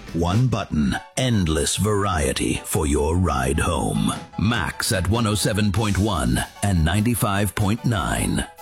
one button, endless variety for your ride home. Max at 107.1 and 95.9.